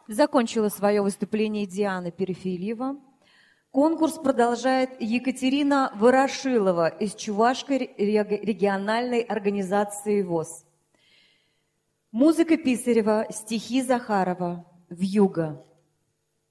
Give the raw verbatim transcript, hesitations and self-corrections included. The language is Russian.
Закончила свое выступление Диана Перефильева. Конкурс продолжает Екатерина Ворошилова из Чувашской региональной организации ВОС. Музыка Писарева, стихи Захарова, «Вьюга».